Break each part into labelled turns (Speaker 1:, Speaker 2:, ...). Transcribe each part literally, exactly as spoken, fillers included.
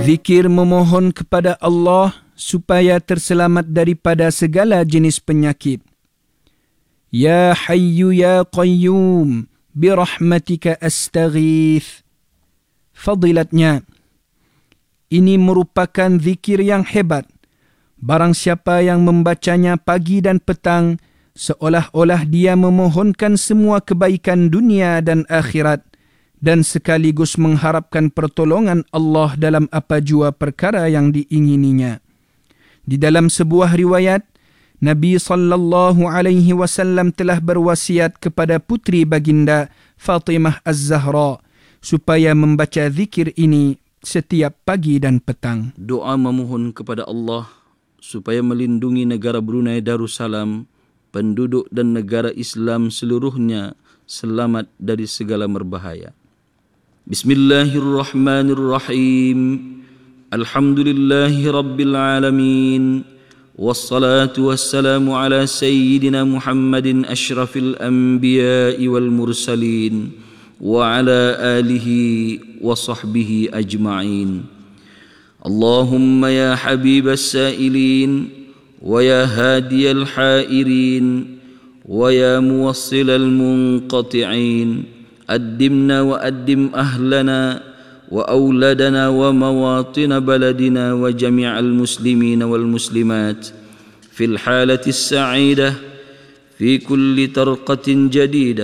Speaker 1: Zikir memohon kepada Allah supaya terselamat daripada segala jenis penyakit. Ya Hayyu Ya Qayyum birahmatika astaghith. Fadilatnya, ini merupakan zikir yang hebat. Barang siapa yang membacanya pagi dan petang, seolah-olah dia memohonkan semua kebaikan dunia dan akhirat, dan sekaligus mengharapkan pertolongan Allah dalam apa jua perkara yang diingininya. Di dalam sebuah riwayat, Nabi sallallahu alaihi wasallam telah berwasiat kepada putri baginda Fatimah Az-Zahra supaya membaca zikir ini setiap pagi dan petang.
Speaker 2: Doa memohon kepada Allah supaya melindungi negara Brunei Darussalam, penduduk dan negara Islam seluruhnya selamat dari segala merbahaya. Bismillahirrahmanirrahim. Alhamdulillahi Rabbil Alamin. Wassalatu wassalamu ala Sayyidina Muhammadin ashrafil anbiya'i wal mursalin wa ala alihi wa sahbihi ajma'in. Allahumma ya habibas sa'ilin wa ya hadiyal hairin wa ya muwassilal munqati'in. أدمنا وأدم أهلنا وأولادنا ومواطن بلدنا وجميع المسلمين والمسلمات في الحالة السعيدة في كل طرقة جديدة،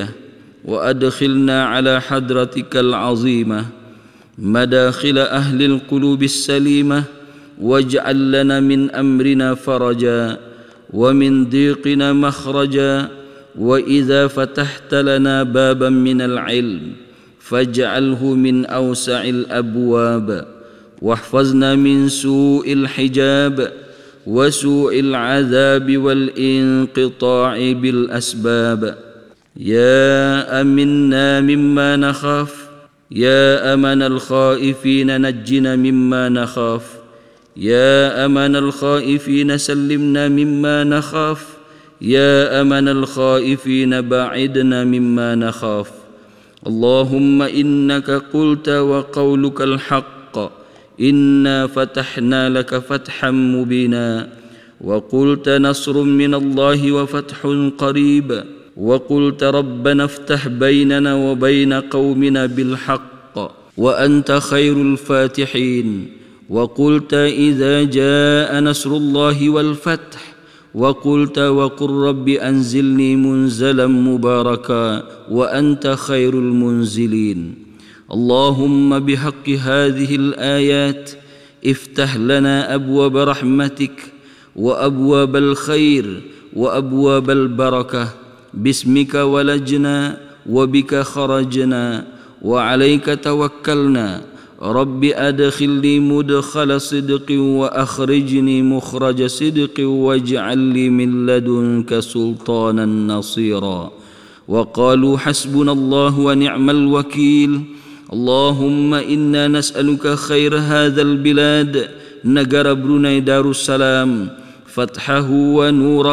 Speaker 2: وأدخلنا على حضرتك العظيمة مداخل أهل القلوب السليمة، واجعل لنا من أمرنا فرجا ومن ضيقنا مخرجا، وإذا فتحت لنا بابا من العلم فاجعله من أوسع الأبواب، واحفظنا من سوء الحجاب وسوء العذاب والانقطاع بالأسباب. يا أمنا مما نخاف، يا أمن الخائفين نجنا مما نخاف، يا أمن الخائفين سلمنا مما نخاف، يا أمن الخائفين باعدنا مما نخاف. اللهم إنك قلت وقولك الحق، إنا فتحنا لك فتحا مبينا، وقلت نصر من الله وفتح قريب، وقلت ربنا افتح بيننا وبين قومنا بالحق وأنت خير الفاتحين، وقلت إذا جاء نصر الله والفتح، وقلت وقل رب أنزلني منزلا مباركا وأنت خير المنزلين. اللهم بحق هذه الآيات افتح لنا أبواب رحمتك وأبواب الخير وأبواب البركة، باسمك ولجنا وبك خرجنا وعليك توكلنا. رب أدخلني مدخل صدق وأخرجني مخرج صدق، واجعل لي من لدنك سلطانا نصيرا. وقالوا حسبنا الله ونعم الوكيل. اللهم إنا نسألك خير هذا البلاد، نجر بروني دار السلام، فتحه ونوره